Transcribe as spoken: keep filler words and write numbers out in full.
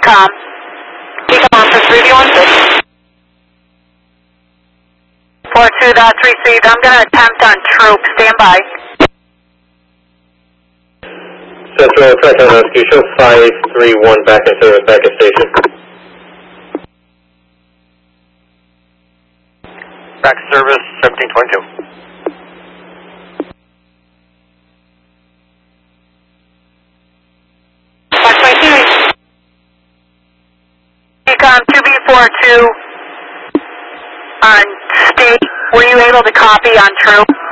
T-COM. T-COM on for three V one six. four two dot three C, I'm going to attempt on troop. Stand by. Central Tractor Rescue, show five three one back in service, back at station. Back service, seventeen twenty-two. five twenty-two. T-COM two B four two on state. Were you able to copy on troop?